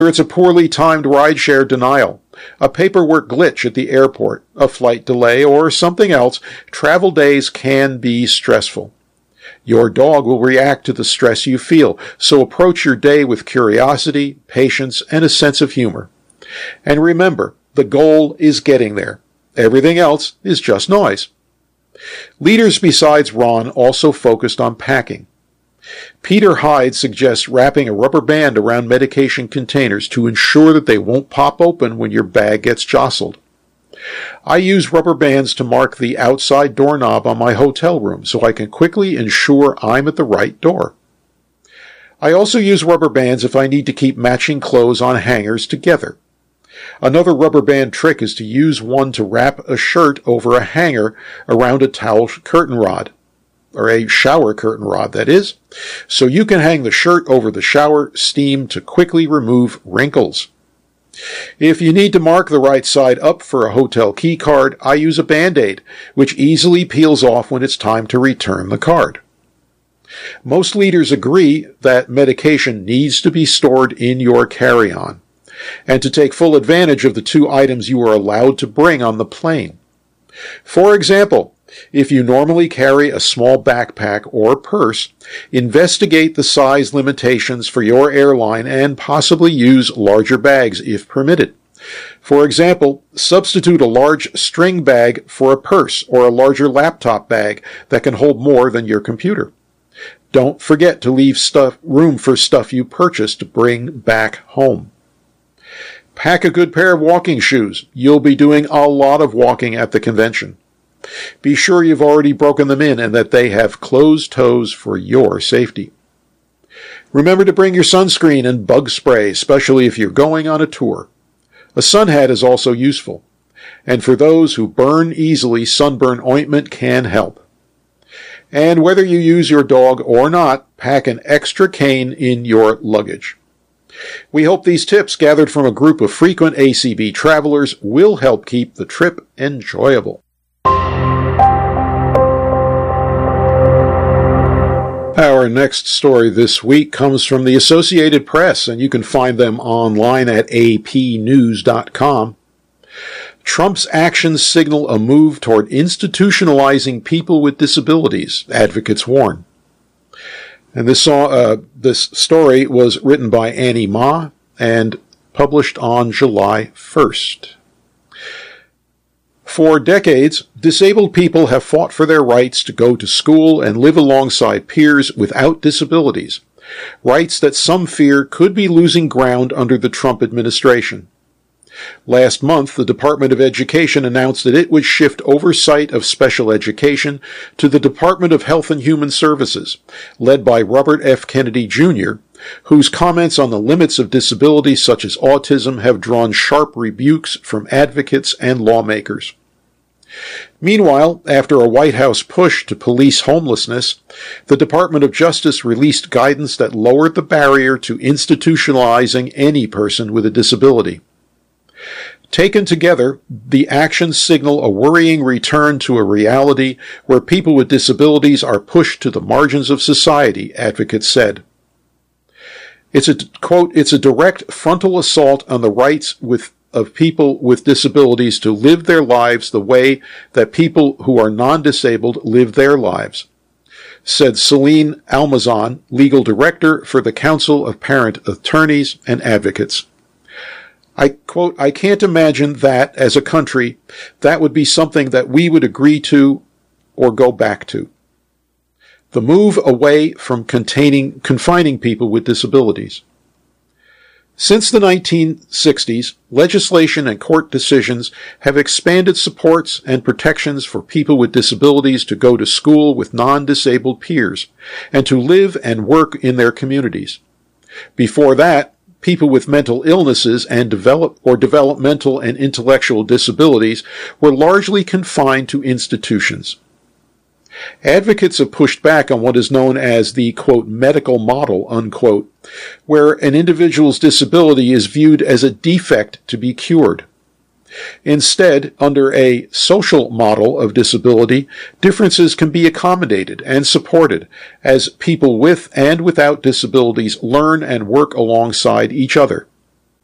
It's a poorly timed rideshare denial, a paperwork glitch at the airport, a flight delay, or something else, travel days can be stressful. Your dog will react to the stress you feel, so approach your day with curiosity, patience, and a sense of humor. And remember, the goal is getting there. Everything else is just noise. Leaders besides Ron also focused on packing. Peter Hyde suggests wrapping a rubber band around medication containers to ensure that they won't pop open when your bag gets jostled. I use rubber bands to mark the outside doorknob on my hotel room so I can quickly ensure I'm at the right door. I also use rubber bands if I need to keep matching clothes on hangers together. Another rubber band trick is to use one to wrap a shirt over a hanger around a towel curtain rod, or a shower curtain rod, that is, so you can hang the shirt over the shower steam to quickly remove wrinkles. If you need to mark the right side up for a hotel key card, I use a Band-Aid, which easily peels off when it's time to return the card. Most leaders agree that medication needs to be stored in your carry-on, and to take full advantage of the 2 items you are allowed to bring on the plane. For example, if you normally carry a small backpack or purse, investigate the size limitations for your airline and possibly use larger bags if permitted. For example, substitute a large string bag for a purse or a larger laptop bag that can hold more than your computer. Don't forget to leave room for stuff you purchased to bring back home. Pack a good pair of walking shoes. You'll be doing a lot of walking at the convention. Be sure you've already broken them in and that they have closed toes for your safety. Remember to bring your sunscreen and bug spray, especially if you're going on a tour. A sun hat is also useful. And for those who burn easily, sunburn ointment can help. And whether you use your dog or not, pack an extra cane in your luggage. We hope these tips, gathered from a group of frequent ACB travelers, will help keep the trip enjoyable. Our next story this week comes from the Associated Press, and you can find them online at apnews.com. Trump's actions signal a move toward institutionalizing people with disabilities, advocates warn. And this story was written by Annie Ma and published on July 1st. For decades, disabled people have fought for their rights to go to school and live alongside peers without disabilities, rights that some fear could be losing ground under the Trump administration. Last month, the Department of Education announced that it would shift oversight of special education to the Department of Health and Human Services, led by Robert F. Kennedy, Jr., whose comments on the limits of disabilities such as autism have drawn sharp rebukes from advocates and lawmakers. Meanwhile, after a White House push to police homelessness, the Department of Justice released guidance that lowered the barrier to institutionalizing any person with a disability. Taken together, the actions signal a worrying return to a reality where people with disabilities are pushed to the margins of society, advocates said. It's a direct frontal assault on the rights of people with disabilities to live their lives the way that people who are non-disabled live their lives, said Celine Almazan, legal director for the Council of Parent Attorneys and Advocates. I can't imagine that, as a country, that would be something that we would agree to or go back to. The move away from confining people with disabilities. Since the 1960s, legislation and court decisions have expanded supports and protections for people with disabilities to go to school with non-disabled peers and to live and work in their communities. Before that, people with mental illnesses and developmental and intellectual disabilities were largely confined to institutions. Advocates have pushed back on what is known as the, quote, medical model, unquote, where an individual's disability is viewed as a defect to be cured. Instead, under a social model of disability, differences can be accommodated and supported as people with and without disabilities learn and work alongside each other.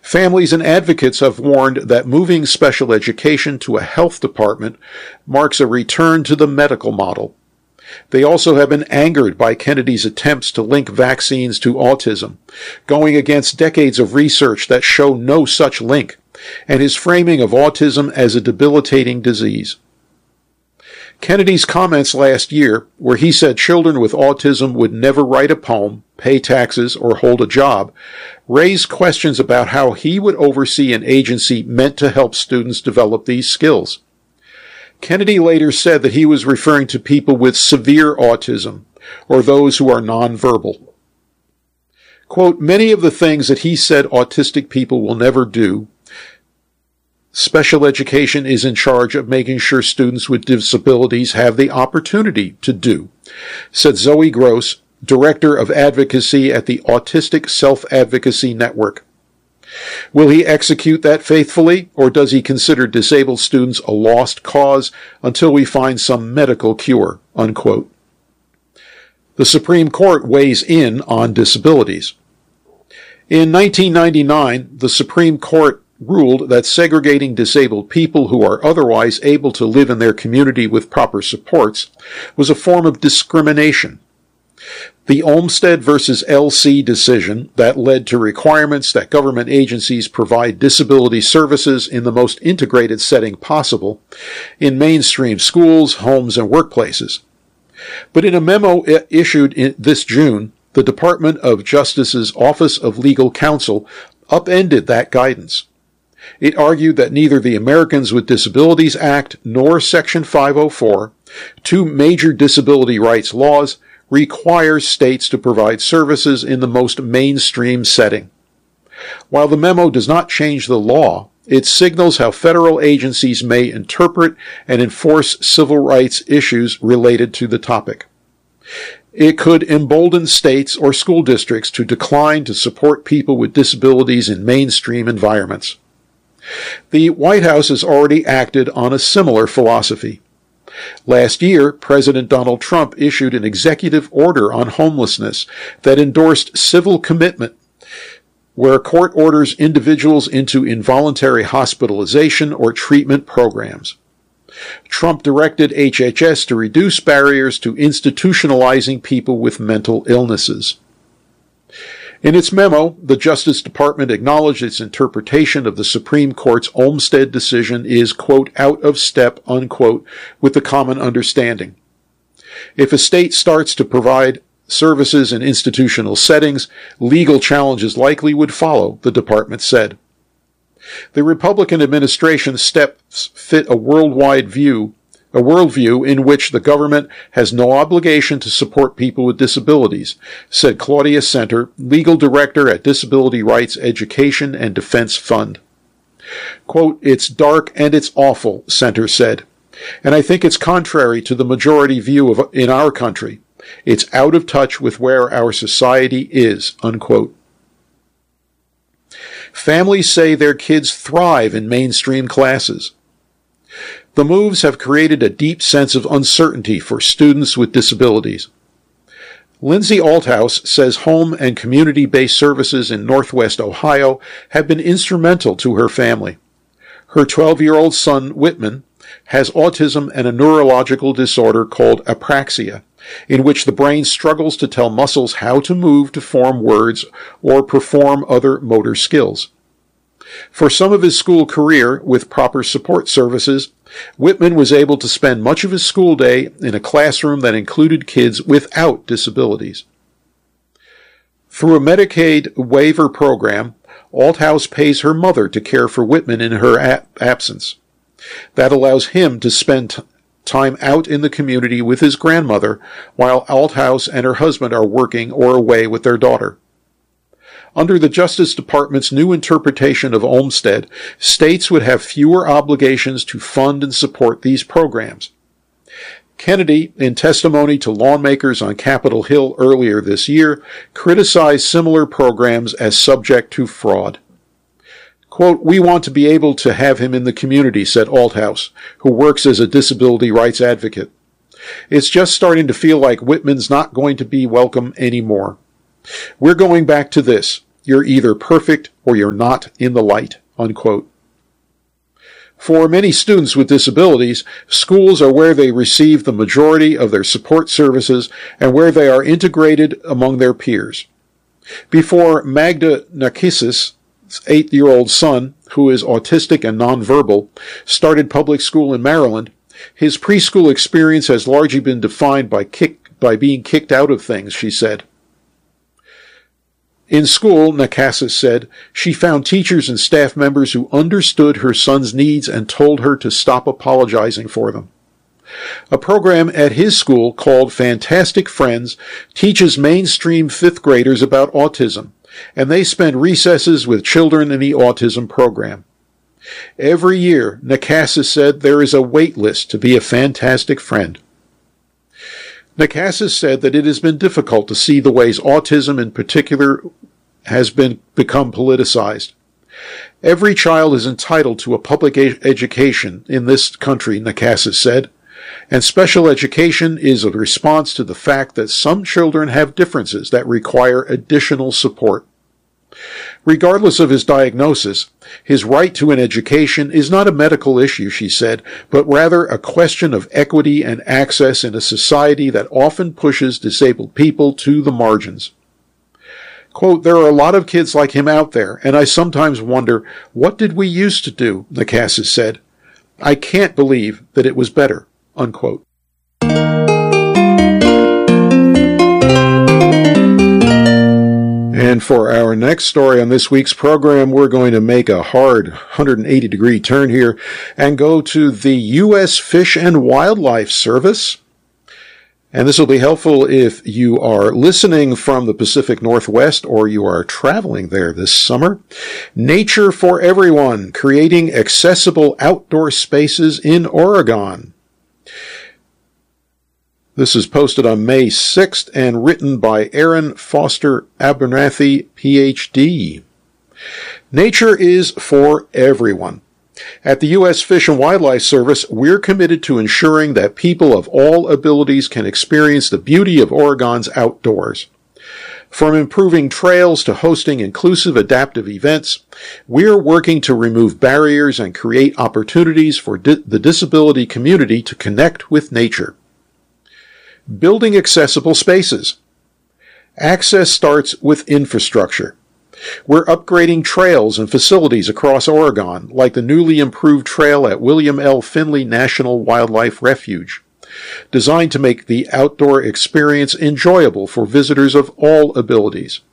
Families and advocates have warned that moving special education to a health department marks a return to the medical model. They also have been angered by Kennedy's attempts to link vaccines to autism, going against decades of research that show no such link, and his framing of autism as a debilitating disease. Kennedy's comments last year, where he said children with autism would never write a poem, pay taxes, or hold a job, raised questions about how he would oversee an agency meant to help students develop these skills. Kennedy later said that he was referring to people with severe autism, or those who are nonverbal. Quote, many of the things that he said autistic people will never do, special education is in charge of making sure students with disabilities have the opportunity to do, said Zoe Gross, Director of Advocacy at the Autistic Self-Advocacy Network. Will he execute that faithfully, or does he consider disabled students a lost cause until we find some medical cure? Unquote. The Supreme Court weighs in on disabilities. In 1999, the Supreme Court ruled that segregating disabled people who are otherwise able to live in their community with proper supports was a form of discrimination. The Olmstead versus LC decision that led to requirements that government agencies provide disability services in the most integrated setting possible in mainstream schools, homes, and workplaces. But in a memo issued this June, the Department of Justice's Office of Legal Counsel upended that guidance. It argued that neither the Americans with Disabilities Act nor Section 504, two major disability rights laws, requires states to provide services in the most mainstream setting. While the memo does not change the law, it signals how federal agencies may interpret and enforce civil rights issues related to the topic. It could embolden states or school districts to decline to support people with disabilities in mainstream environments. The White House has already acted on a similar philosophy. Last year, President Donald Trump issued an executive order on homelessness that endorsed civil commitment, where a court orders individuals into involuntary hospitalization or treatment programs. Trump directed HHS to reduce barriers to institutionalizing people with mental illnesses. In its memo, the Justice Department acknowledged its interpretation of the Supreme Court's Olmstead decision is, quote, out of step, unquote, with the common understanding. If a state starts to provide services in institutional settings, legal challenges likely would follow, the department said. The Republican administration's steps fit a worldview in which the government has no obligation to support people with disabilities, said Claudia Center, legal director at Disability Rights Education and Defense Fund. Quote, it's dark and it's awful, Center said, and I think it's contrary to the majority view in our country. It's out of touch with where our society is, unquote. Families say their kids thrive in mainstream classes. The moves have created a deep sense of uncertainty for students with disabilities. Lindsay Althouse says home and community-based services in Northwest Ohio have been instrumental to her family. Her 12-year-old son, Whitman, has autism and a neurological disorder called apraxia, in which the brain struggles to tell muscles how to move to form words or perform other motor skills. For some of his school career, with proper support services, Whitman was able to spend much of his school day in a classroom that included kids without disabilities. Through a Medicaid waiver program, Althouse pays her mother to care for Whitman in her absence. That allows him to spend time out in the community with his grandmother while Althouse and her husband are working or away with their daughter. Under the Justice Department's new interpretation of Olmstead, states would have fewer obligations to fund and support these programs. Kennedy, in testimony to lawmakers on Capitol Hill earlier this year, criticized similar programs as subject to fraud. Quote, we want to be able to have him in the community, said Althouse, who works as a disability rights advocate. It's just starting to feel like Whitman's not going to be welcome anymore. We're going back to this. You're either perfect or you're not in the light, unquote. For many students with disabilities, schools are where they receive the majority of their support services and where they are integrated among their peers. Before Magda Narcissus' 8-year-old son, who is autistic and nonverbal, started public school in Maryland, his preschool experience has largely been defined by being kicked out of things, she said. In school, Narcissus said, she found teachers and staff members who understood her son's needs and told her to stop apologizing for them. A program at his school called Fantastic Friends teaches mainstream 5th graders about autism, and they spend recesses with children in the autism program. Every year, Narcissus said, there is a wait list to be a fantastic friend. Narcissus said that it has been difficult to see the ways autism in particular has become politicized. Every child is entitled to a public education in this country, Narcissus said, and special education is a response to the fact that some children have differences that require additional support. Regardless of his diagnosis, his right to an education is not a medical issue, she said, but rather a question of equity and access in a society that often pushes disabled people to the margins. Quote, there are a lot of kids like him out there, and I sometimes wonder, what did we used to do, Narcissus said. I can't believe that it was better, unquote. And for our next story on this week's program, we're going to make a hard 180-degree turn here and go to the U.S. Fish and Wildlife Service. And this will be helpful if you are listening from the Pacific Northwest or you are traveling there this summer. Nature for Everyone, creating accessible outdoor spaces in Oregon. This is posted on May 6th and written by Aaron Foster Abernathy, Ph.D. Nature is for everyone. At the U.S. Fish and Wildlife Service, we're committed to ensuring that people of all abilities can experience the beauty of Oregon's outdoors. From improving trails to hosting inclusive adaptive events, we're working to remove barriers and create opportunities for the disability community to connect with nature. Building accessible spaces. Access starts with infrastructure. We're upgrading trails and facilities across Oregon, like the newly improved trail at William L. Finley National Wildlife Refuge, designed to make the outdoor experience enjoyable for visitors of all abilities.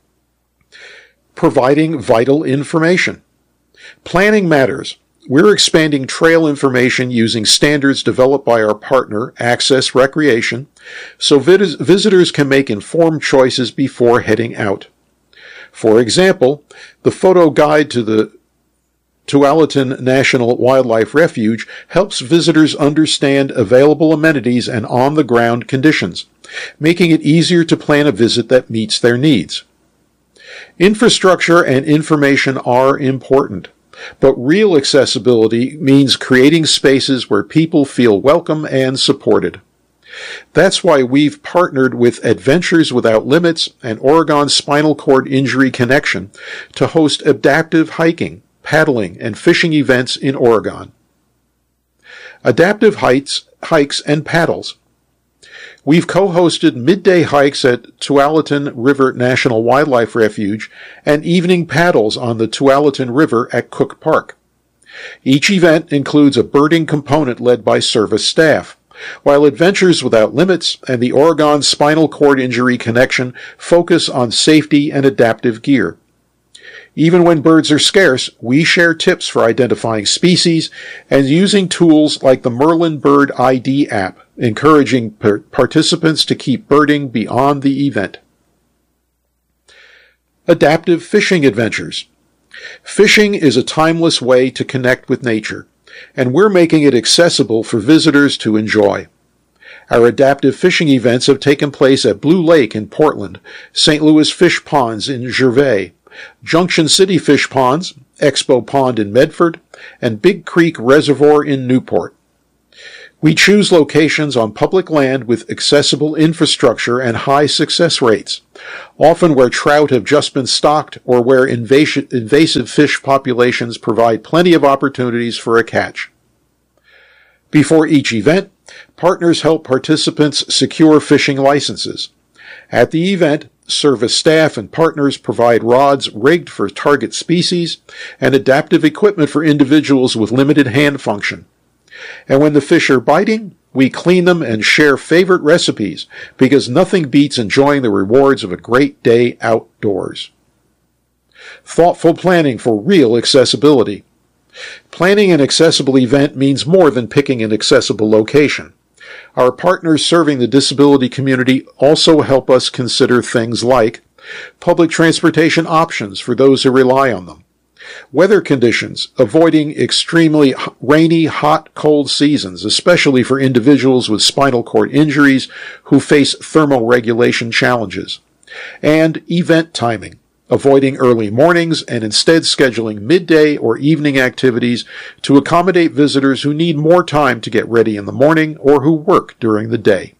Providing vital information. Planning matters. We're expanding trail information using standards developed by our partner, Access Recreation, so visitors can make informed choices before heading out. For example, the photo guide to the Tualatin National Wildlife Refuge helps visitors understand available amenities and on-the-ground conditions, making it easier to plan a visit that meets their needs. Infrastructure and information are important, but real accessibility means creating spaces where people feel welcome and supported. That's why we've partnered with Adventures Without Limits and Oregon Spinal Cord Injury Connection to host adaptive hiking, paddling, and fishing events in Oregon. Adaptive hikes and paddles. We've co-hosted midday hikes at Tualatin River National Wildlife Refuge and evening paddles on the Tualatin River at Cook Park. Each event includes a birding component led by service staff, while Adventures Without Limits and the Oregon Spinal Cord Injury Connection focus on safety and adaptive gear. Even when birds are scarce, we share tips for identifying species and using tools like the Merlin Bird ID app, encouraging participants to keep birding beyond the event. Adaptive fishing adventures. Fishing is a timeless way to connect with nature, and we're making it accessible for visitors to enjoy. Our adaptive fishing events have taken place at Blue Lake in Portland, St. Louis Fish Ponds in Gervais, Junction City Fish Ponds, Expo Pond in Medford, and Big Creek Reservoir in Newport. We choose locations on public land with accessible infrastructure and high success rates, often where trout have just been stocked or where invasive fish populations provide plenty of opportunities for a catch. Before each event, partners help participants secure fishing licenses. At the event, service staff and partners provide rods rigged for target species and adaptive equipment for individuals with limited hand function. And when the fish are biting, we clean them and share favorite recipes because nothing beats enjoying the rewards of a great day outdoors. Thoughtful planning for real accessibility. Planning an accessible event means more than picking an accessible location. Our partners serving the disability community also help us consider things like public transportation options for those who rely on them, weather conditions, avoiding extremely rainy, hot, cold seasons, especially for individuals with spinal cord injuries who face thermal regulation challenges, and event timing, avoiding early mornings and instead scheduling midday or evening activities to accommodate visitors who need more time to get ready in the morning or who work during the day.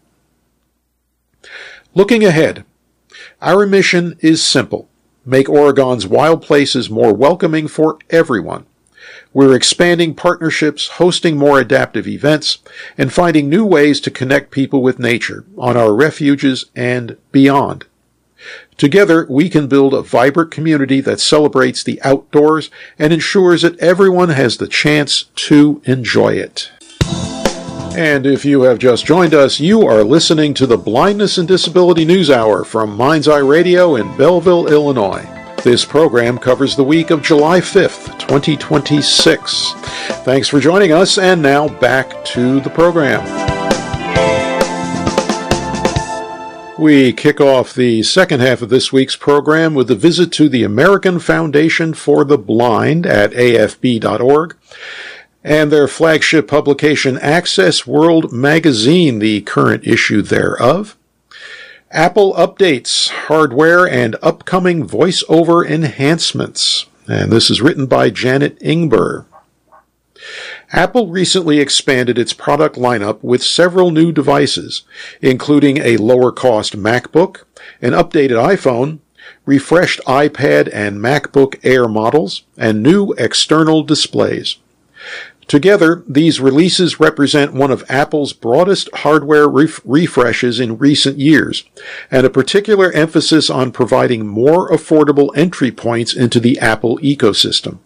Looking ahead, our mission is simple. Make Oregon's wild places more welcoming for everyone. We're expanding partnerships, hosting more adaptive events, and finding new ways to connect people with nature on our refuges and beyond. Together, we can build a vibrant community that celebrates the outdoors and ensures that everyone has the chance to enjoy it. And if you have just joined us, you are listening to the Blindness and Disability News Hour from Mind's Eye Radio in Belleville, Illinois. This program covers the week of July 5th, 2026. Thanks for joining us, and now back to the program. We kick off the second half of this week's program with a visit to the American Foundation for the Blind at afb.org and their flagship publication Access World Magazine, the current issue thereof. Apple updates, hardware, and upcoming voice-over enhancements. And this is written by Janet Ingber. Apple recently expanded its product lineup with several new devices, including a lower-cost MacBook, an updated iPhone, refreshed iPad and MacBook Air models, and new external displays. Together, these releases represent one of Apple's broadest hardware refreshes in recent years, and a particular emphasis on providing more affordable entry points into the Apple ecosystem.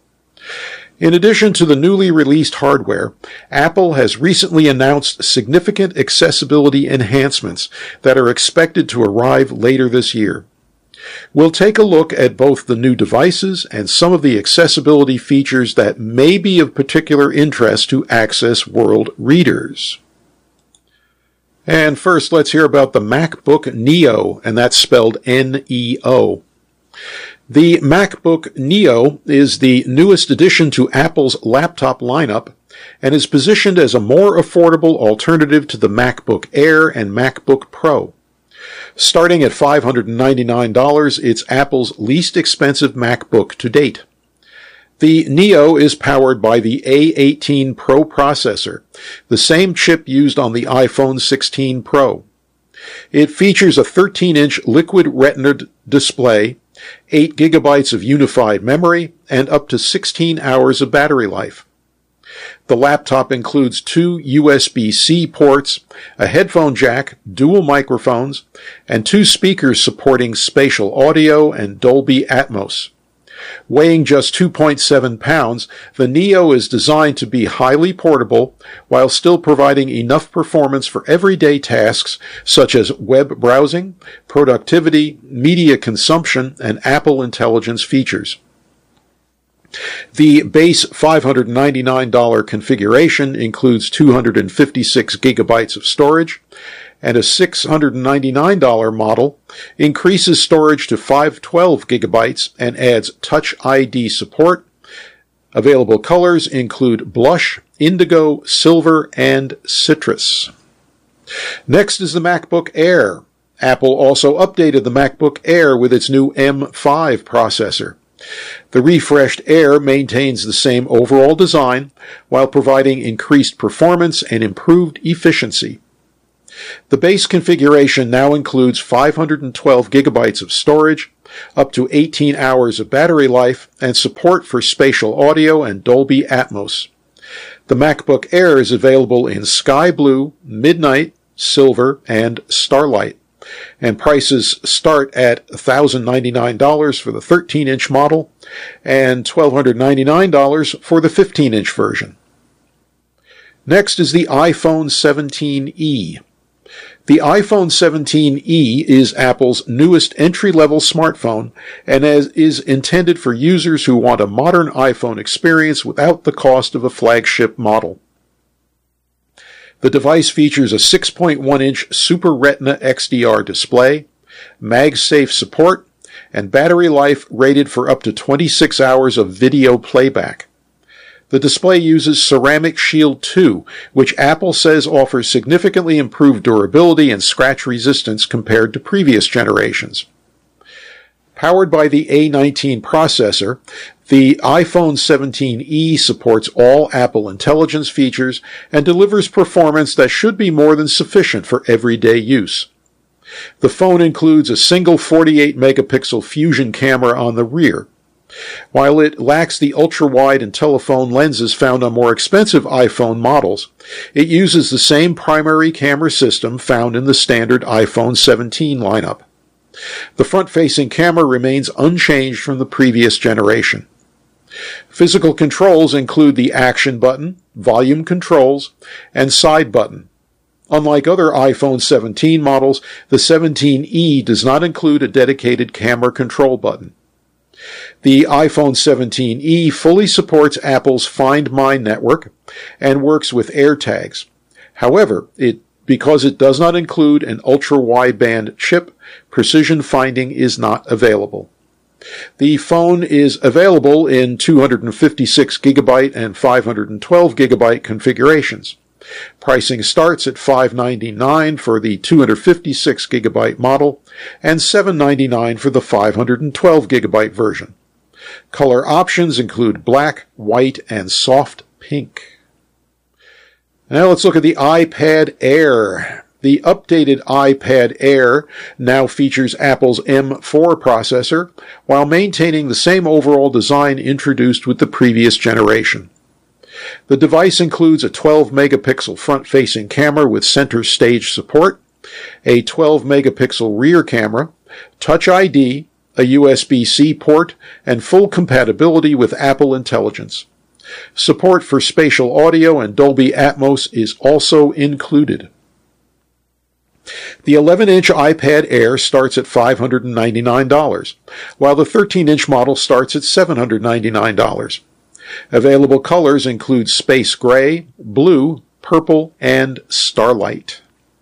In addition to the newly released hardware, Apple has recently announced significant accessibility enhancements that are expected to arrive later this year. We'll take a look at both the new devices and some of the accessibility features that may be of particular interest to Access World readers. And first, let's hear about the MacBook Neo, and that's spelled N-E-O. The MacBook Neo is the newest addition to Apple's laptop lineup and is positioned as a more affordable alternative to the MacBook Air and MacBook Pro. Starting at $599, it's Apple's least expensive MacBook to date. The Neo is powered by the A18 Pro processor, the same chip used on the iPhone 16 Pro. It features a 13-inch liquid retina display, 8 gigabytes of unified memory, and up to 16 hours of battery life. The laptop includes 2 USB-C ports, a headphone jack, dual microphones, and 2 speakers supporting spatial audio and Dolby Atmos. Weighing just 2.7 pounds, the Neo is designed to be highly portable while still providing enough performance for everyday tasks such as web browsing, productivity, media consumption, and Apple Intelligence features. The base $599 configuration includes 256 gigabytes of storage, and a $699 model increases storage to 512 gigabytes and adds Touch ID support. Available colors include blush, indigo, silver, and citrus. Next is the MacBook Air. Apple also updated the MacBook Air with its new M5 processor. The refreshed Air maintains the same overall design while providing increased performance and improved efficiency. The base configuration now includes 512 gigabytes of storage, up to 18 hours of battery life, and support for spatial audio and Dolby Atmos. The MacBook Air is available in Sky Blue, Midnight, Silver, and Starlight, and prices start at $1,099 for the 13-inch model and $1,299 for the 15-inch version. Next is the iPhone 17e. The iPhone 17e is Apple's newest entry-level smartphone and is intended for users who want a modern iPhone experience without the cost of a flagship model. The device features a 6.1-inch Super Retina XDR display, MagSafe support, and battery life rated for up to 26 hours of video playback. The display uses Ceramic Shield 2, which Apple says offers significantly improved durability and scratch resistance compared to previous generations. Powered by the A19 processor, the iPhone 17e supports all Apple Intelligence features and delivers performance that should be more than sufficient for everyday use. The phone includes a single 48-megapixel Fusion camera on the rear. While it lacks the ultra-wide and telephone lenses found on more expensive iPhone models, it uses the same primary camera system found in the standard iPhone 17 lineup. The front-facing camera remains unchanged from the previous generation. Physical controls include the action button, volume controls, and side button. Unlike other iPhone 17 models, the 17e does not include a dedicated camera control button. The iPhone 17e fully supports Apple's Find My network and works with AirTags. However, because it does not include an ultra-wideband chip, precision finding is not available. The phone is available in 256 gigabyte and 512 gigabyte configurations. Pricing starts at $599 for the 256 gigabyte model and $799 for the 512 gigabyte version. Color options include black, white, and soft pink. Now let's look at the iPad Air. The updated iPad Air now features Apple's M4 processor while maintaining the same overall design introduced with the previous generation. The device includes a 12-megapixel front-facing camera with center stage support, a 12-megapixel rear camera, Touch ID, a USB-C port, and full compatibility with Apple Intelligence. Support for spatial audio and Dolby Atmos is also included. The 11-inch iPad Air starts at $599, while the 13-inch model starts at $799. Available colors include space gray, blue, purple, and starlight.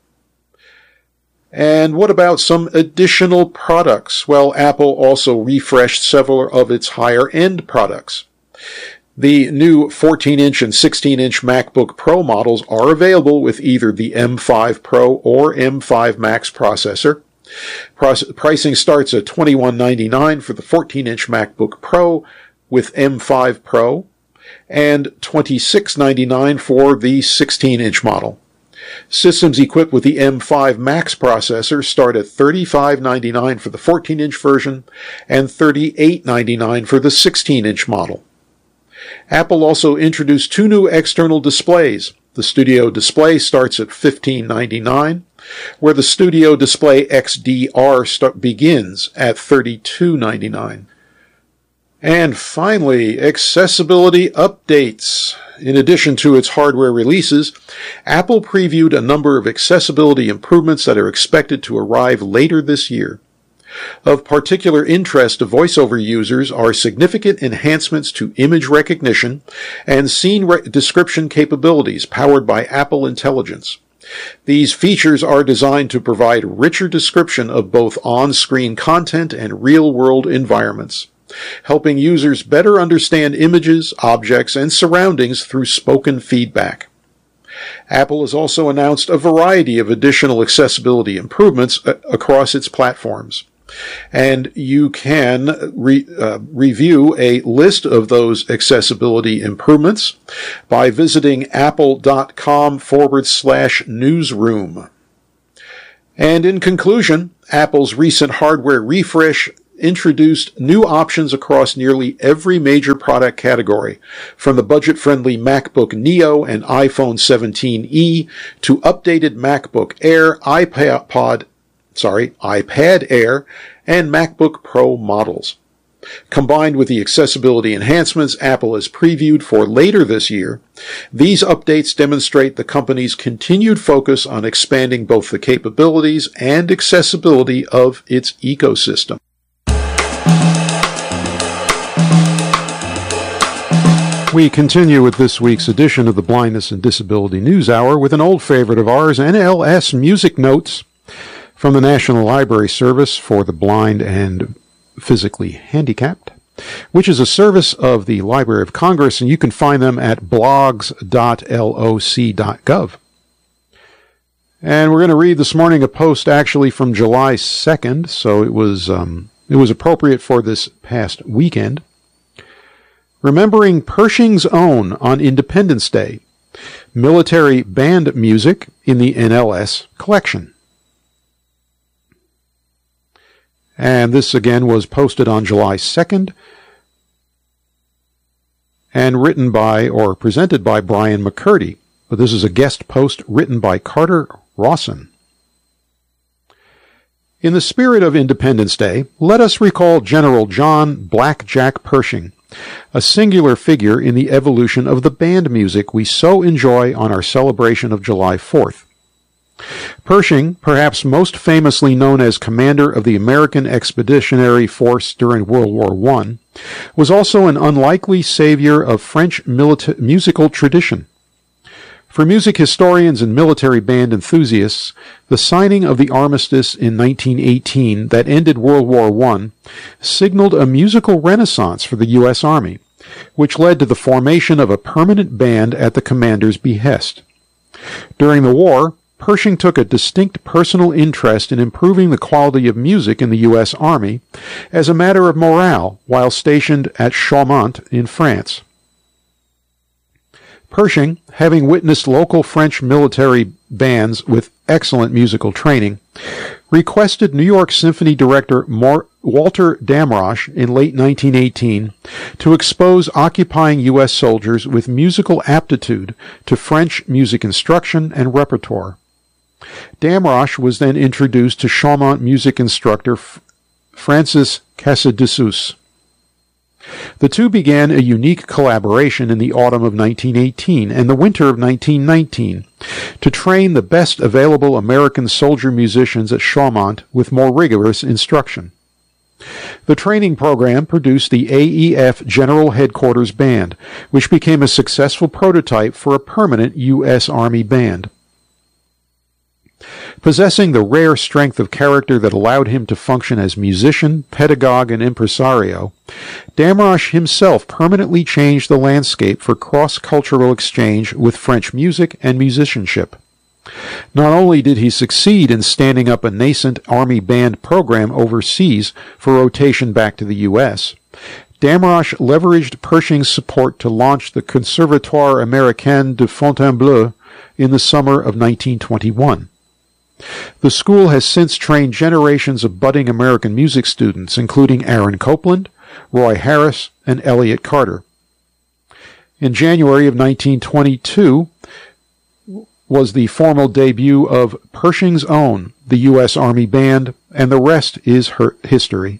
And what about some additional products? Well, Apple also refreshed several of its higher-end products. The new 14-inch and 16-inch MacBook Pro models are available with either the M5 Pro or M5 Max processor. Pricing starts at $2199 for the 14-inch MacBook Pro with M5 Pro and $2699 for the 16-inch model. Systems equipped with the M5 Max processor start at $3599 for the 14-inch version and $3899 for the 16-inch model. Apple also introduced two new external displays. The Studio Display starts at $1599, where the Studio Display XDR begins at $3299. And finally, accessibility updates. In addition to its hardware releases, Apple previewed a number of accessibility improvements that are expected to arrive later this year. Of particular interest to voiceover users are significant enhancements to image recognition and scene description capabilities powered by Apple Intelligence. These features are designed to provide richer description of both on-screen content and real-world environments, helping users better understand images, objects, and surroundings through spoken feedback. Apple has also announced a variety of additional accessibility improvements across its platforms. And you can review a list of those accessibility improvements by visiting apple.com/newsroom. And in conclusion, Apple's recent hardware refresh introduced new options across nearly every major product category, from the budget-friendly MacBook Neo and iPhone 17e to updated MacBook Air, iPad Air, and MacBook Pro models. Combined with the accessibility enhancements Apple has previewed for later this year, these updates demonstrate the company's continued focus on expanding both the capabilities and accessibility of its ecosystem. We continue with this week's edition of the Blindness and Disability News Hour with an old favorite of ours, NLS Music Notes from the National Library Service for the Blind and Physically Handicapped, which is a service of the Library of Congress, and you can find them at blogs.loc.gov. And we're going to read this morning a post actually from July 2nd, so it was appropriate for this past weekend. Remembering Pershing's Own on Independence Day, military band music in the NLS collection. And this again was posted on July 2nd and written by or presented by Brian McCurdy. But this is a guest post written by Carter Rawson. In the spirit of Independence Day, let us recall General John Black Jack Pershing, a singular figure in the evolution of the band music we so enjoy on our celebration of July 4th. Pershing, perhaps most famously known as commander of the American Expeditionary Force during World War I, was also an unlikely savior of French musical tradition. For music historians and military band enthusiasts, the signing of the armistice in 1918 that ended World War I signaled a musical renaissance for the U.S. Army, which led to the formation of a permanent band at the commander's behest. During the war, Pershing took a distinct personal interest in improving the quality of music in the U.S. Army as a matter of morale while stationed at Chaumont in France. Pershing, having witnessed local French military bands with excellent musical training, requested New York Symphony director Walter Damrosch in late 1918 to expose occupying U.S. soldiers with musical aptitude to French music instruction and repertoire. Damrosch was then introduced to Chaumont music instructor Francis Casadessus. The two began a unique collaboration in the autumn of 1918 and the winter of 1919 to train the best available American soldier musicians at Chaumont with more rigorous instruction. The training program produced the AEF General Headquarters Band, which became a successful prototype for a permanent U.S. Army band. Possessing the rare strength of character that allowed him to function as musician, pedagogue, and impresario, Damrosch himself permanently changed the landscape for cross-cultural exchange with French music and musicianship. Not only did he succeed in standing up a nascent Army band program overseas for rotation back to the U.S., Damrosch leveraged Pershing's support to launch the Conservatoire Américain de Fontainebleau in the summer of 1921. The school has since trained generations of budding American music students, including Aaron Copland, Roy Harris, and Elliott Carter. In January of 1922 was the formal debut of Pershing's Own, the U.S. Army Band, and the rest is history.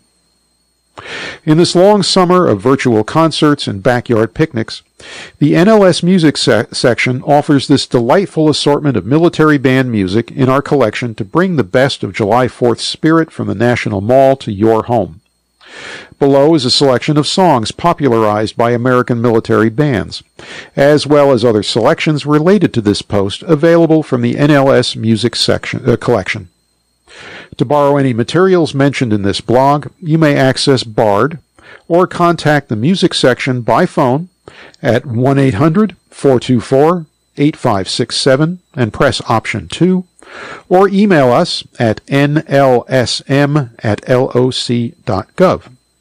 In this long summer of virtual concerts and backyard picnics, the NLS Music section offers this delightful assortment of military band music in our collection to bring the best of July 4th spirit from the National Mall to your home. Below is a selection of songs popularized by American military bands, as well as other selections related to this post available from the NLS Music collection. To borrow any materials mentioned in this blog, you may access BARD or contact the music section by phone at 1-800-424-8567 and press option 2, or email us at nlsm@loc.gov.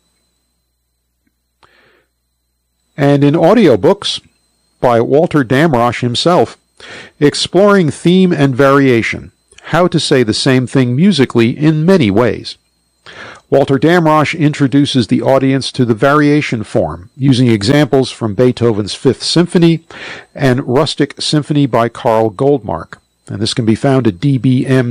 And in audiobooks, by Walter Damrosch himself, Exploring Theme and Variation, How to Say the Same Thing Musically in Many Ways. Walter Damrosch introduces the audience to the variation form, using examples from Beethoven's Fifth Symphony and Rustic Symphony by Carl Goldmark. And this can be found at DBM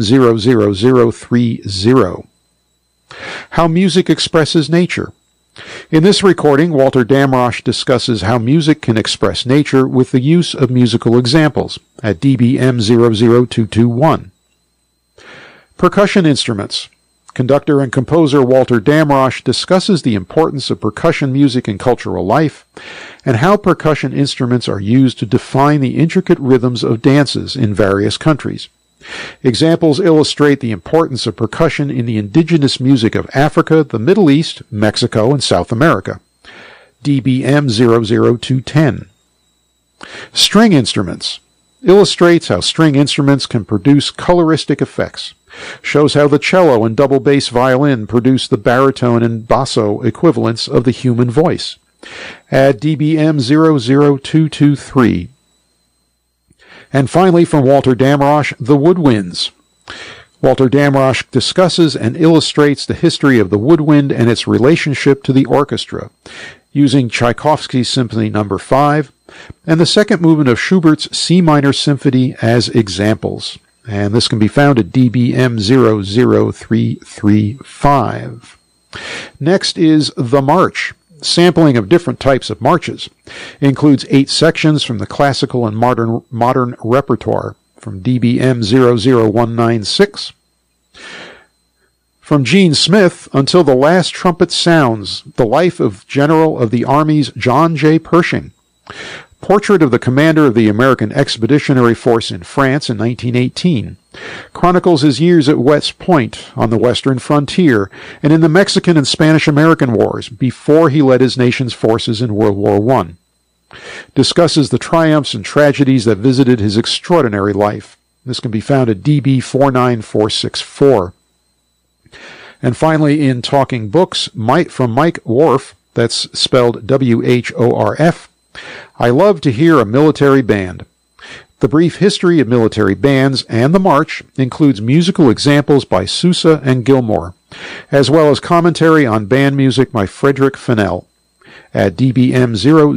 00030. How Music Expresses Nature. In this recording, Walter Damrosch discusses how music can express nature with the use of musical examples at DBM 00221. Percussion instruments. Conductor and composer Walter Damrosch discusses the importance of percussion music in cultural life and how percussion instruments are used to define the intricate rhythms of dances in various countries. Examples illustrate the importance of percussion in the indigenous music of Africa, the Middle East, Mexico, and South America. DBM 00210. String instruments. Illustrates how string instruments can produce coloristic effects. Shows how the cello and double bass violin produce the baritone and basso equivalents of the human voice. Add DBM 00223. And finally, from Walter Damrosch, The Woodwinds. Walter Damrosch discusses and illustrates the history of the woodwind and its relationship to the orchestra, using Tchaikovsky's Symphony No. 5 and the second movement of Schubert's C minor symphony as examples. And this can be found at DBM 00335. Next is The March. Sampling of different types of marches. Includes 8 sections from the classical and modern repertoire from DBM 00196. From Gene Smith, Until the Last Trumpet Sounds, The Life of General of the Army's John J. Pershing. Portrait of the commander of the American Expeditionary Force in France in 1918. Chronicles his years at West Point on the western frontier and in the Mexican and Spanish-American Wars before he led his nation's forces in World War I. Discusses the triumphs and tragedies that visited his extraordinary life. This can be found at DB 49464. And finally, in Talking Books, from Mike Worf, that's spelled WHORF, I love to hear a military band. The brief history of military bands and the march includes musical examples by Sousa and Gilmore, as well as commentary on band music by Frederick Fennell at DBM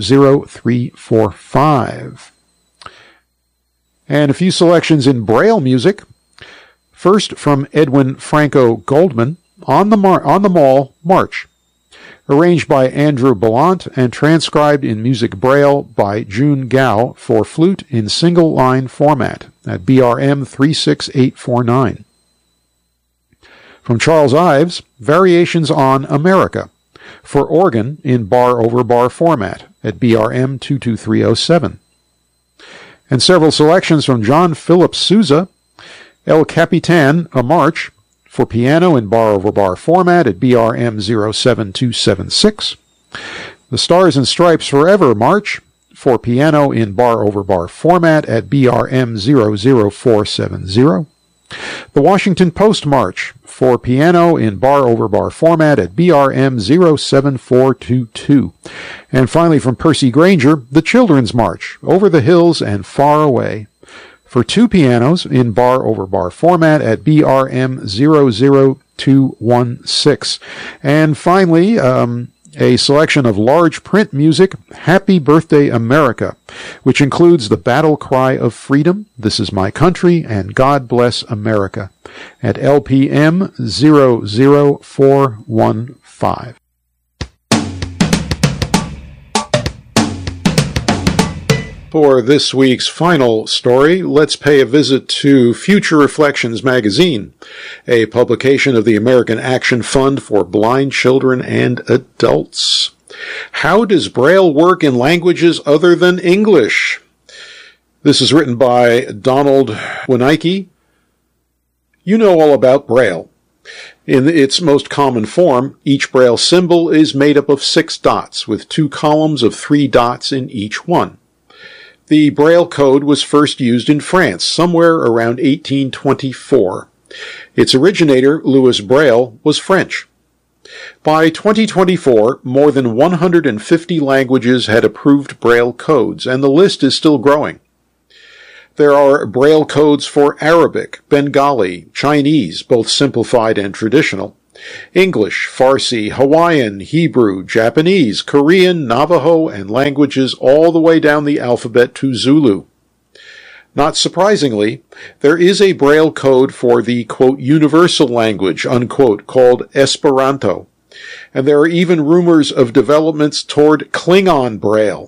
00345. And a few selections in Braille music. First from Edwin Franco Goldman, On the Mall March. Arranged by Andrew Ballant and transcribed in Music Braille by June Gao for flute in single-line format at BRM 36849. From Charles Ives, Variations on America for organ in bar-over-bar format at BRM 22307. And several selections from John Philip Sousa, El Capitan, a March, for piano in bar-over-bar format at BRM 07276. The Stars and Stripes Forever March for piano in bar-over-bar format at BRM 00470. The Washington Post March for piano in bar-over-bar format at BRM 07422. And finally from Percy Granger, The Children's March, Over the Hills and Far Away, for 2 pianos in bar-over-bar format at BRM 00216. And finally, a selection of large print music, Happy Birthday America, which includes the Battle Cry of Freedom, This Is My Country, and God Bless America, at LPM 00415. For this week's final story, let's pay a visit to Future Reflections magazine, a publication of the American Action Fund for Blind Children and Adults. How does Braille work in languages other than English? This is written by Donald Winicki. You know all about Braille. In its most common form, each Braille symbol is made up of 6 dots, with 2 columns of 3 dots in each one. The Braille code was first used in France somewhere around 1824. Its originator, Louis Braille, was French. By 2024, more than 150 languages had approved Braille codes, and the list is still growing. There are Braille codes for Arabic, Bengali, Chinese, both simplified and traditional, English, Farsi, Hawaiian, Hebrew, Japanese, Korean, Navajo, and languages all the way down the alphabet to Zulu. Not surprisingly, there is a Braille code for the, quote, universal language, unquote, called Esperanto, and there are even rumors of developments toward Klingon Braille.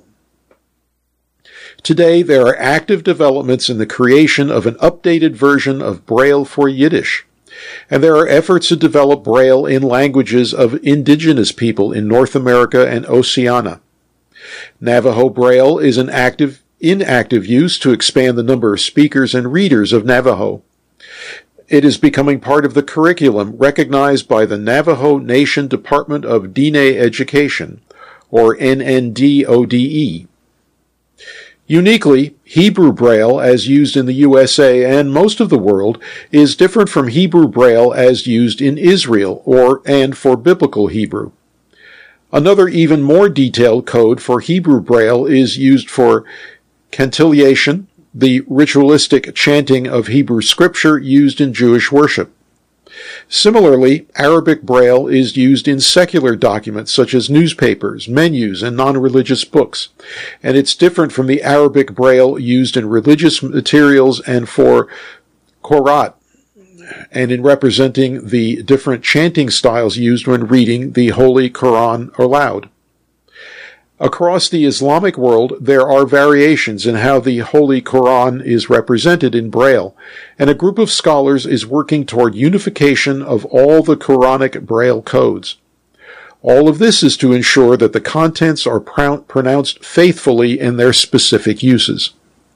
Today, there are active developments in the creation of an updated version of Braille for Yiddish, and there are efforts to develop Braille in languages of indigenous people in North America and Oceania. Navajo Braille is in active use to expand the number of speakers and readers of Navajo. It is becoming part of the curriculum recognized by the Navajo Nation Department of Diné Education, or NNDODE. Uniquely, Hebrew Braille, as used in the USA and most of the world, is different from Hebrew Braille as used in Israel and for Biblical Hebrew. Another even more detailed code for Hebrew Braille is used for cantillation, the ritualistic chanting of Hebrew scripture used in Jewish worship. Similarly, Arabic Braille is used in secular documents such as newspapers, menus, and non-religious books, and it's different from the Arabic Braille used in religious materials and for Quran, and in representing the different chanting styles used when reading the Holy Quran aloud. Across the Islamic world, there are variations in how the Holy Quran is represented in Braille, and a group of scholars is working toward unification of all the Quranic Braille codes. All of this is to ensure that the contents are pronounced faithfully in their specific uses.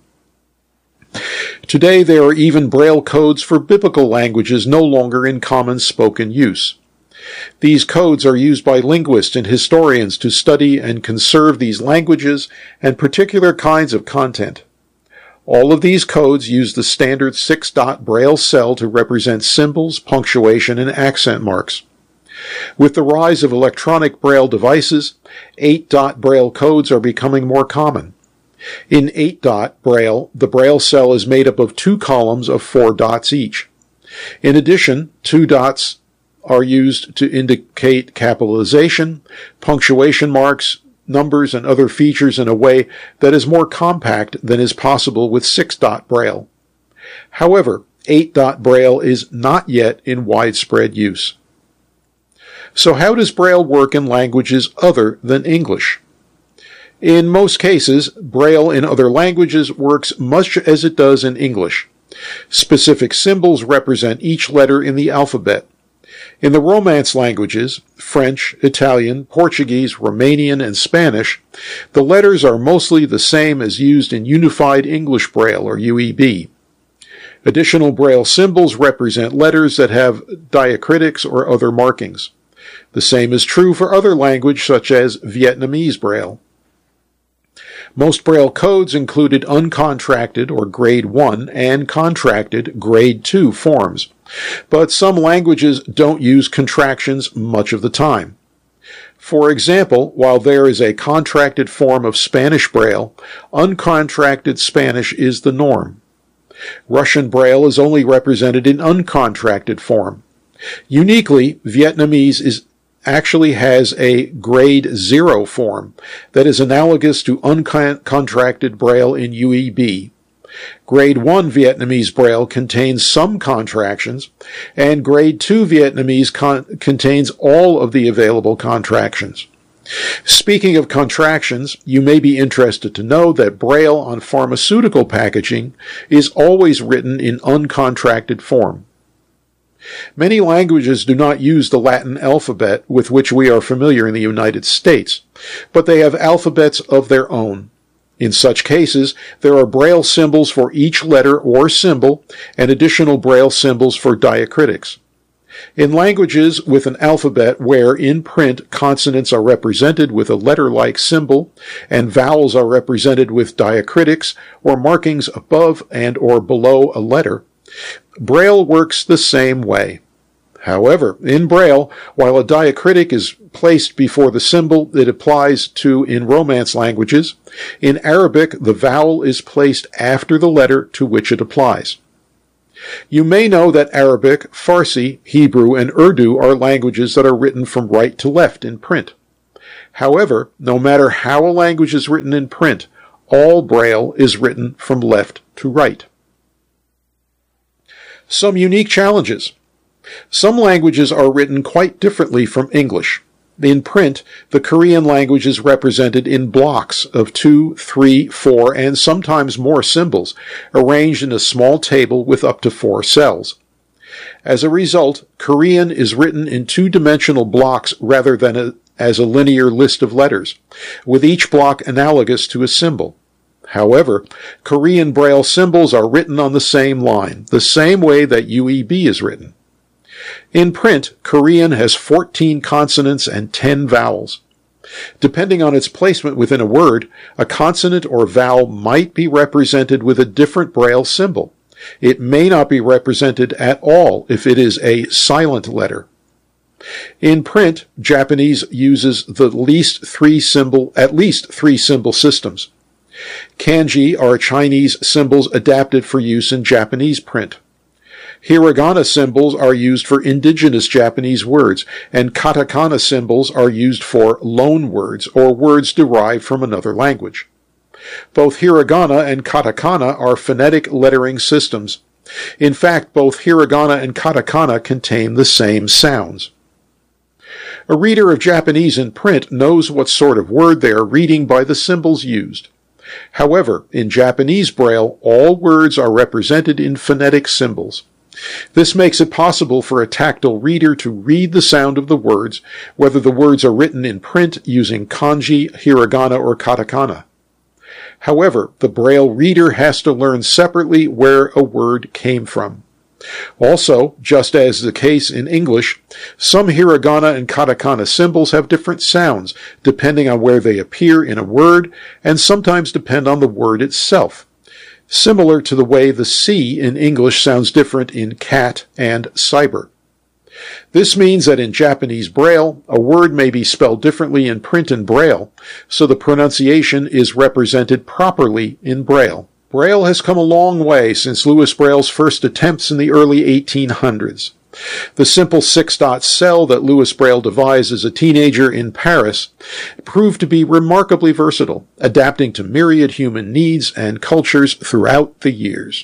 Today, there are even Braille codes for biblical languages no longer in common spoken use. These codes are used by linguists and historians to study and conserve these languages and particular kinds of content. All of these codes use the standard 6-dot Braille cell to represent symbols, punctuation, and accent marks. With the rise of electronic Braille devices, 8-dot Braille codes are becoming more common. In 8-dot Braille, the Braille cell is made up of 2 columns of 4 dots each. In addition, 2 dots are used to indicate capitalization, punctuation marks, numbers, and other features in a way that is more compact than is possible with 6-dot Braille. However, 8-dot Braille is not yet in widespread use. So how does Braille work in languages other than English? In most cases, Braille in other languages works much as it does in English. Specific symbols represent each letter in the alphabet. In the Romance languages, French, Italian, Portuguese, Romanian, and Spanish, the letters are mostly the same as used in Unified English Braille, or UEB. Additional Braille symbols represent letters that have diacritics or other markings. The same is true for other languages such as Vietnamese Braille. Most Braille codes included uncontracted or Grade 1 and contracted Grade 2 forms, but some languages don't use contractions much of the time. For example, while there is a contracted form of Spanish Braille, uncontracted Spanish is the norm. Russian Braille is only represented in uncontracted form. Uniquely, Vietnamese actually has a Grade 0 form that is analogous to uncontracted Braille in UEB. Grade 1 Vietnamese Braille contains some contractions, and Grade 2 Vietnamese contains all of the available contractions. Speaking of contractions, you may be interested to know that Braille on pharmaceutical packaging is always written in uncontracted form. Many languages do not use the Latin alphabet with which we are familiar in the United States, but they have alphabets of their own. In such cases, there are Braille symbols for each letter or symbol and additional Braille symbols for diacritics. In languages with an alphabet where in print consonants are represented with a letter-like symbol and vowels are represented with diacritics or markings above and or below a letter, Braille works the same way. However, in Braille, while a diacritic is placed before the symbol it applies to in Romance languages, in Arabic the vowel is placed after the letter to which it applies. You may know that Arabic, Farsi, Hebrew, and Urdu are languages that are written from right to left in print. However, no matter how a language is written in print, all Braille is written from left to right. Some unique challenges. Some languages are written quite differently from English. In print, the Korean language is represented in blocks of 2, 3, 4, and sometimes more symbols, arranged in a small table with up to 4 cells. As a result, Korean is written in 2-dimensional blocks rather than as a linear list of letters, with each block analogous to a symbol. However, Korean Braille symbols are written on the same line, the same way that UEB is written. In print, Korean has 14 consonants and 10 vowels. Depending on its placement within a word, a consonant or vowel might be represented with a different Braille symbol. It may not be represented at all if it is a silent letter. In print, Japanese uses at least three symbol systems. Kanji are Chinese symbols adapted for use in Japanese print. Hiragana symbols are used for indigenous Japanese words, and katakana symbols are used for loan words or words derived from another language. Both hiragana and katakana are phonetic lettering systems. In fact, both hiragana and katakana contain the same sounds. A reader of Japanese in print knows what sort of word they are reading by the symbols used. However, in Japanese Braille, all words are represented in phonetic symbols. This makes it possible for a tactile reader to read the sound of the words, whether the words are written in print using kanji, hiragana, or katakana. However, the Braille reader has to learn separately where a word came from. Also, just as the case in English, some hiragana and katakana symbols have different sounds depending on where they appear in a word and sometimes depend on the word itself. Similar to the way the C in English sounds different in cat and cyber. This means that in Japanese Braille, a word may be spelled differently in print and Braille, so the pronunciation is represented properly in Braille. Braille has come a long way since Louis Braille's first attempts in the early 1800s. The simple 6-dot cell that Louis Braille devised as a teenager in Paris proved to be remarkably versatile, adapting to myriad human needs and cultures throughout the years.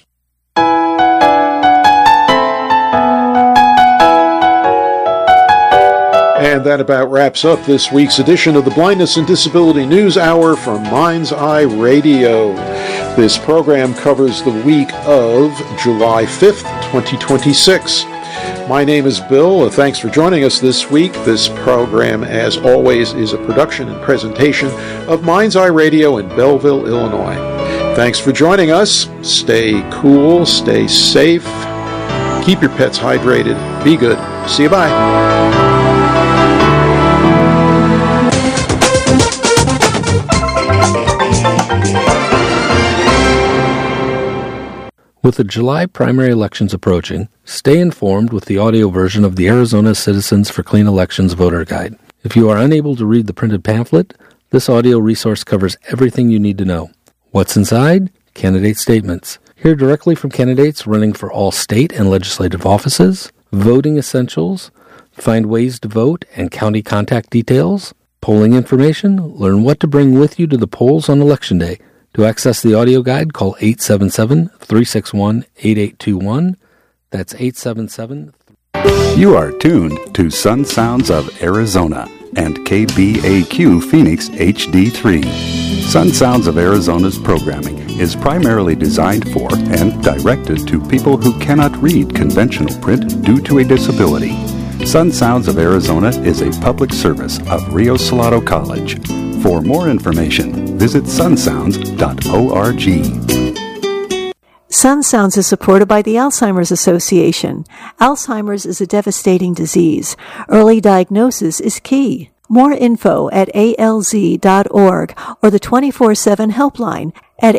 And that about wraps up this week's edition of the Blindness and Disability News Hour from Mind's Eye Radio. This program covers the week of July 5th, 2026. My name is Bill. Thanks for joining us this week. This program, as always, is a production and presentation of Mind's Eye Radio in Belleville, Illinois. Thanks for joining us. Stay cool, stay safe, keep your pets hydrated, be good. See you, bye. With the July primary elections approaching, stay informed with the audio version of the Arizona Citizens for Clean Elections Voter Guide. If you are unable to read the printed pamphlet, this audio resource covers everything you need to know. What's inside? Candidate statements. Hear directly from candidates running for all state and legislative offices, voting essentials, find ways to vote and county contact details, polling information, learn what to bring with you to the polls on Election Day. To access the audio guide, call 877-361-8821. That's 877. You are tuned to Sun Sounds of Arizona and KBAQ Phoenix HD3. Sun Sounds of Arizona's programming is primarily designed for and directed to people who cannot read conventional print due to a disability. Sun Sounds of Arizona is a public service of Rio Salado College. For more information, visit sunsounds.org. Sun Sounds is supported by the Alzheimer's Association. Alzheimer's is a devastating disease. Early diagnosis is key. More info at alz.org or the 24/7 helpline at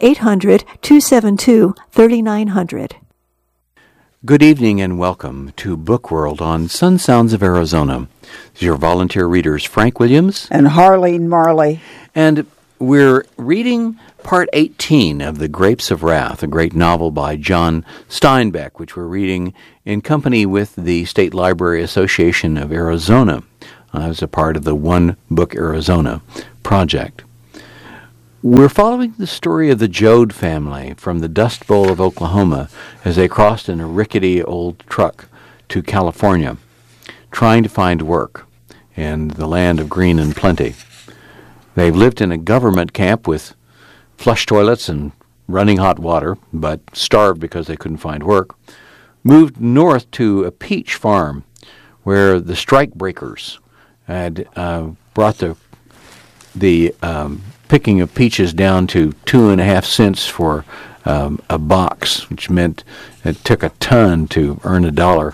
800-272-3900. Good evening and welcome to Book World on Sun Sounds of Arizona. This is your volunteer readers, Frank Williams and Harleen Marley. And we're reading Part 18 of The Grapes of Wrath, a great novel by John Steinbeck, which we're reading in company with the State Library Association of Arizona as a part of the One Book Arizona project. We're following the story of the Jode family from the Dust Bowl of Oklahoma as they crossed in a rickety old truck to California, trying to find work in the land of green and plenty. They've lived in a government camp with flush toilets and running hot water, but starved because they couldn't find work. Moved north to a peach farm where the strike breakers had brought the picking of peaches down to 2.5 cents for a box, which meant it took a ton to earn $1.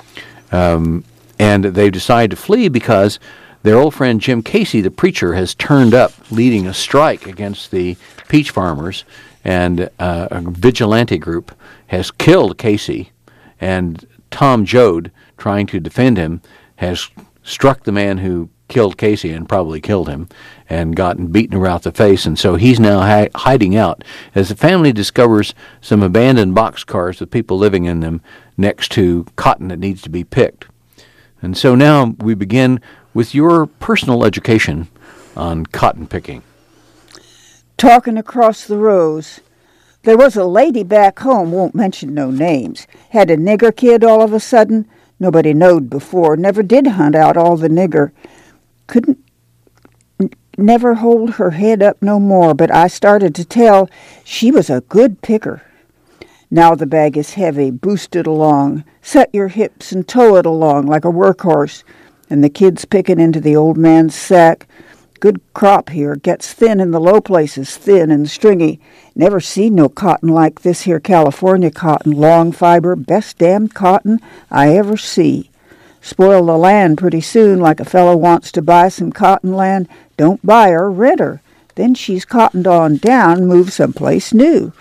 And they decided to flee because their old friend Jim Casey, the preacher, has turned up leading a strike against the peach farmers, and a vigilante group has killed Casey, and Tom Jode, trying to defend him, has struck the man who killed Casey and probably killed him and gotten beaten around the face, and so he's now hiding out as the family discovers some abandoned boxcars with people living in them next to cotton that needs to be picked. And so now we begin with your personal education on cotton picking. Talking across the rows, there was a lady back home, won't mention no names, had a nigger kid all of a sudden. Nobody knowed before, never did hunt out all the nigger. Couldn't never hold her head up no more, but I started to tell she was a good picker. Now the bag is heavy, boost it along, set your hips and tow it along like a workhorse, and the kid's picking into the old man's sack. Good crop here, gets thin in the low places, thin and stringy. Never seen no cotton like this here California cotton, long fiber, best damned cotton I ever see. Spoil the land pretty soon, like a fellow wants to buy some cotton land. Don't buy her, rent her. Then she's cottoned on down, move someplace new.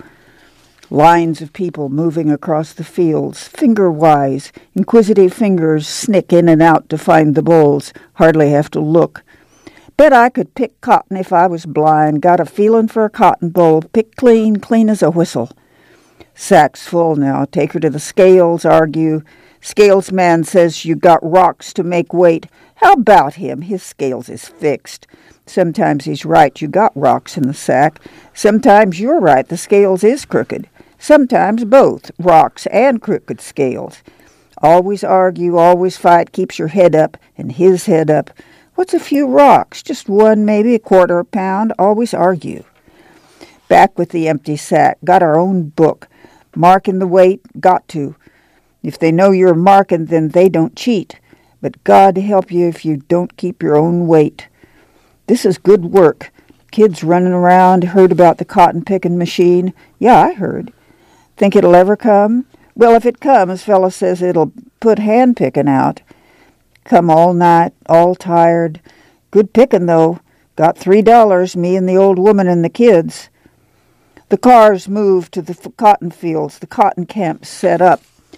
Lines of people moving across the fields, finger-wise. Inquisitive fingers snick in and out to find the bolls. Hardly have to look. Bet I could pick cotton if I was blind. Got a feeling for a cotton boll. Pick clean, clean as a whistle. Sack's full now. Take her to the scales, argue. Scales man says you got rocks to make weight. How about him? His scales is fixed. Sometimes he's right, you got rocks in the sack. Sometimes you're right, the scales is crooked. Sometimes both, rocks and crooked scales. Always argue, always fight, keeps your head up and his head up. What's a few rocks? Just one, maybe a quarter a pound. Always argue. Back with the empty sack. Got our own book. Marking the weight. Got to. If they know you're marking, then they don't cheat. But God help you if you don't keep your own weight. This is good work. Kids running around. Heard about the cotton picking machine? Yeah, I heard. Think it'll ever come? Well, if it comes, fella says it'll put hand picking out. Come all night, all tired. Good picking, though. Got $3, me and the old woman and the kids. The cars moved to the cotton fields, the cotton camps set up.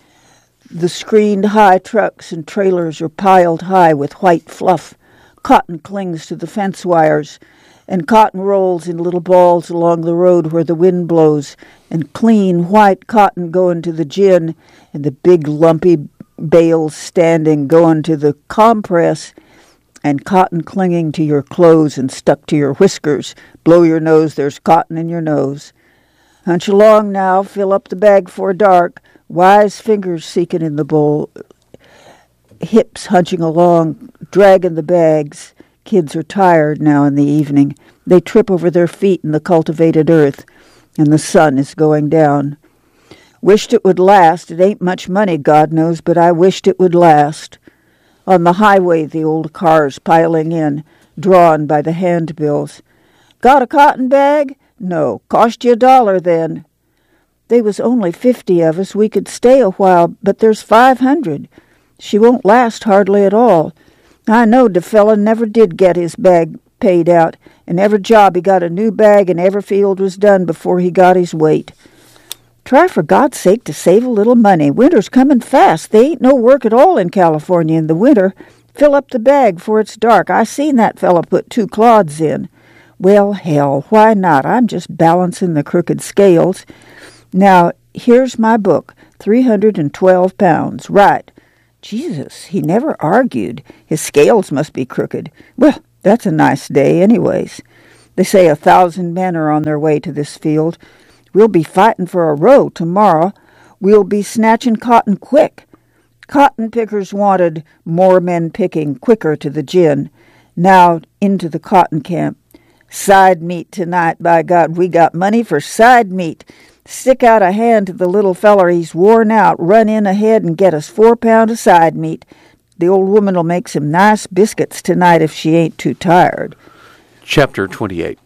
The screened high trucks and trailers are piled high with white fluff. Cotton clings to the fence wires, and cotton rolls in little balls along the road where the wind blows, and clean white cotton going to the gin, and the big lumpy bales standing going to the compress, and cotton clinging to your clothes and stuck to your whiskers. Blow your nose, there's cotton in your nose. Hunch along now, fill up the bag for dark. Wise fingers seeking in the bowl, hips hunching along, dragging the bags. Kids are tired now in the evening. They trip over their feet in the cultivated earth, and the sun is going down. Wished it would last. It ain't much money, God knows, but I wished it would last. On the highway, the old cars piling in, drawn by the handbills. Got a cotton bag? No. Cost you $1 then. They was only 50 of us. We could stay a while, but there's 500. She won't last hardly at all. I know the fella never did get his bag paid out, and every job he got a new bag and every field was done before he got his weight. Try for God's sake to save a little money. Winter's coming fast. They ain't no work at all in California in the winter. Fill up the bag 'fore it's dark. I seen that fella put 2 clods in. Well, hell, why not? I'm just balancing the crooked scales. Now, here's my book, 312 pounds. Right. Jesus, he never argued. His scales must be crooked. Well, that's a nice day anyways. They say 1,000 men are on their way to this field. We'll be fighting for a row tomorrow. We'll be snatching cotton quick. Cotton pickers wanted, more men picking, quicker to the gin. Now into the cotton camp. Side meat tonight, by God, we got money for side meat. Stick out a hand to the little feller, he's worn out. Run in ahead and get us 4 pounds of side meat. The old woman'll make some nice biscuits tonight if she ain't too tired. Chapter 28.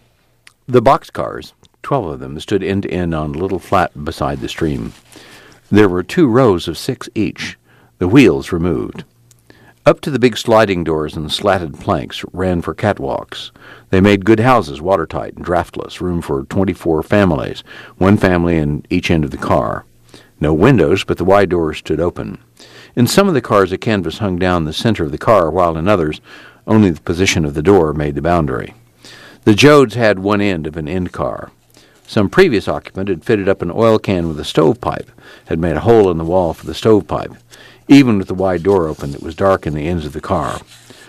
The boxcars, 12 of them, stood end to end on a little flat beside the stream. There were 2 rows of 6 each, the wheels removed. Up to the big sliding doors and slatted planks ran for catwalks. They made good houses, watertight and draftless, room for 24 families, 1 family in each end of the car. No windows, but the wide doors stood open. In some of the cars, a canvas hung down the center of the car, while in others, only the position of the door made the boundary. The Jodes had one end of an end car. Some previous occupant had fitted up an oil can with a stovepipe, had made a hole in the wall for the stovepipe. Even with the wide door open, it was dark in the ends of the car.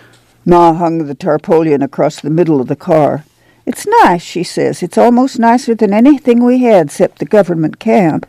Ma hung the tarpaulin across the middle of the car. It's nice, she says. It's almost nicer than anything we had except the government camp.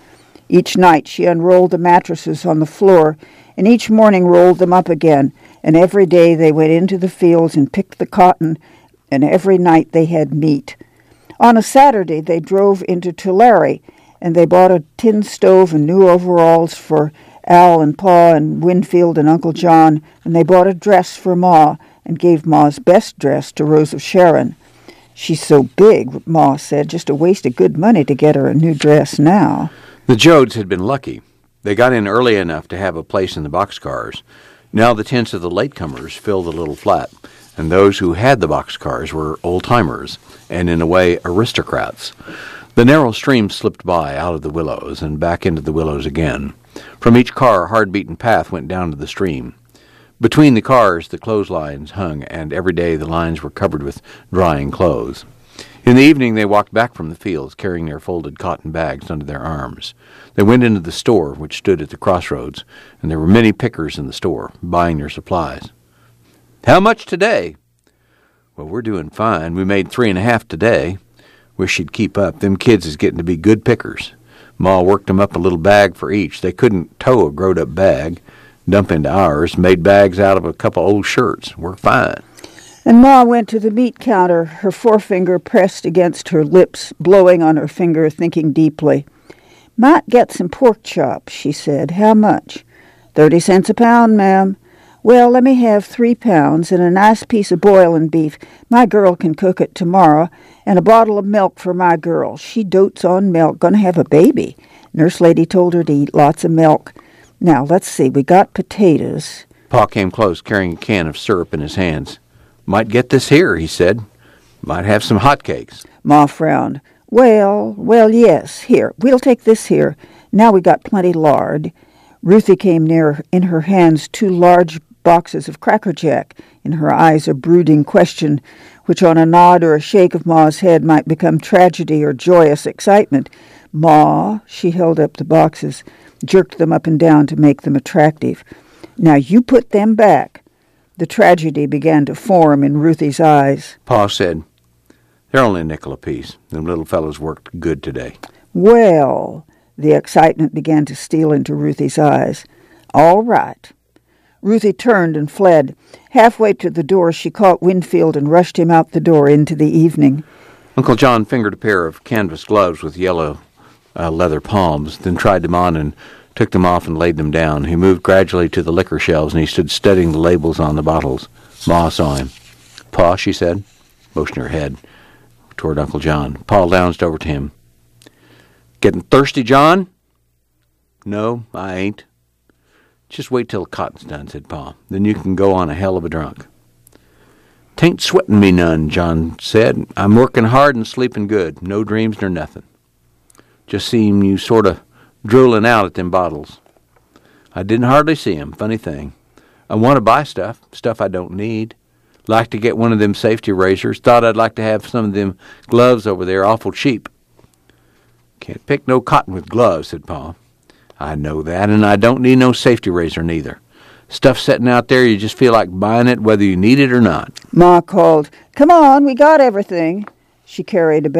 Each night she unrolled the mattresses on the floor, and each morning rolled them up again, and every day they went into the fields and picked the cotton, and every night they had meat. On a Saturday they drove into Tulare, and they bought a tin stove and new overalls for Al and Pa and Winfield and Uncle John, and they bought a dress for Ma and gave Ma's best dress to Rose of Sharon. She's so big, Ma said, just a waste of good money to get her a new dress now. The Jodes had been lucky. They got in early enough to have a place in the boxcars. Now the tents of the latecomers filled the little flat, and those who had the boxcars were old-timers, and in a way aristocrats. The narrow stream slipped by out of the willows and back into the willows again. From each car, a hard-beaten path went down to the stream. Between the cars, the clotheslines hung, and every day the lines were covered with drying clothes. In the evening, they walked back from the fields, carrying their folded cotton bags under their arms. They went into the store, which stood at the crossroads, and there were many pickers in the store, buying their supplies. "How much today?" "Well, we're doing fine. We made 3.5 today. Wish she'd keep up. Them kids is getting to be good pickers. Ma worked them up a little bag for each. They couldn't tow a growed-up bag. Dump into ours. Made bags out of a couple old shirts. We're fine." And Ma went to the meat counter, her forefinger pressed against her lips, blowing on her finger, thinking deeply. "Might get some pork chops," she said. "How much?" 30 cents a pound, ma'am." "Well, let me have 3 pounds and a nice piece of boiling beef. My girl can cook it tomorrow. And a bottle of milk for my girl. She dotes on milk. Gonna have a baby. Nurse lady told her to eat lots of milk. Now, let's see. We got potatoes." Pa came close, carrying a can of syrup in his hands. "Might get this here," he said. "Might have some hotcakes." Ma frowned. Well, yes. Here, we'll take this here. Now we got plenty lard." Ruthie came near, in her hands 2 large boxes of Cracker Jack, in her eyes a brooding question, which on a nod or a shake of Ma's head might become tragedy or joyous excitement. "Ma," she held up the boxes, jerked them up and down to make them attractive. "Now you put them back." The tragedy began to form in Ruthie's eyes. Pa said, "They're only a nickel apiece. Them little fellows worked good today." "Well," the excitement began to steal into Ruthie's eyes. "All right." Ruthie turned and fled. Halfway to the door, she caught Winfield and rushed him out the door into the evening. Uncle John fingered a pair of canvas gloves with yellow leather palms, then tried them on and took them off and laid them down. He moved gradually to the liquor shelves, and he stood studying the labels on the bottles. Ma saw him. "Pa," she said, motioning her head toward Uncle John. Pa lounged over to him. Getting thirsty, John? No, I ain't. Just wait till the cotton's done, said Pa. Then you can go on a hell of a drunk. "'Tain't sweating me none," John said. "I'm working hard and sleeping good. No dreams nor nothing. Just seem you sort of drooling out at them bottles. I didn't hardly see 'em. Funny thing. I want to buy stuff I don't need. Like to get one of them safety razors. Thought I'd like to have some of them gloves over there awful cheap." "Can't pick no cotton with gloves," said Pa. "I know that, and I don't need no safety razor neither. Stuff sitting out there, you just feel like buying it whether you need it or not." Ma called, "Come on, we got everything." She carried a